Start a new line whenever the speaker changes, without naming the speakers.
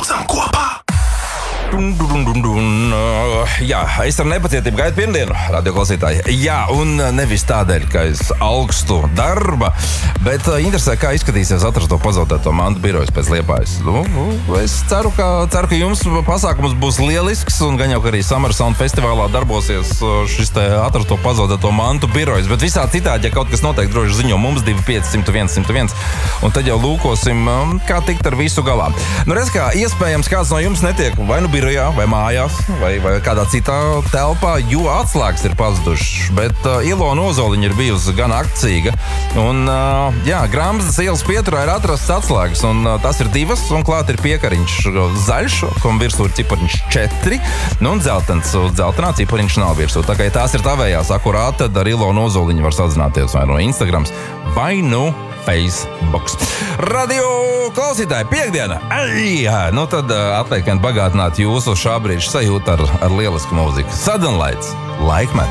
Braucam kopā!
Jā, es ar nepacietību gaidu pirmdienu, radioklausītāji. Jā, un nevis tādēļ, ka es augstu darba, bet interesē, kā izskatīsies atrasto pazaudēto mantu birojas pēc Liepājas. Es ceru, ka jums pasākums būs lielisks, un gan jau, ka arī Summer Sound festivālā darbosies šis te atrasto pazaudēto mantu birojas, bet visā citādi, ja kaut kas notiek, droši ziņo mums 25-101-101, un tad jau lūkosim, kā tikt ar visu galā. Nu, redz, kā iespējams kāds no jums netiek vai nu birojā, vai mājās, vai kādā citā telpā, jo atslēgas ir pazudušas. Bet Ilona Ozoliņa ir bijusi gan akcīga. Un, Grāmzdas ielas pieturā ir atrasts atslēgas, un tas ir 2, un klāt ir piekariņš zaļš, kam virsū ir cipariņš 4, un dzeltens. Uz dzeltenā cipariņš nav virsū. Tā kā ja tās ir tavējās akurāt, tad ar Ilonu Ozoliņu var sazināties vai no Instagrams, vai no Facebook. Radio klausītāji, piekdiena! Nu tad atliek vien bagātināt jūsu šā brīža sajūtu ar lielisku mūziku. Sudden Lights, Laikmet.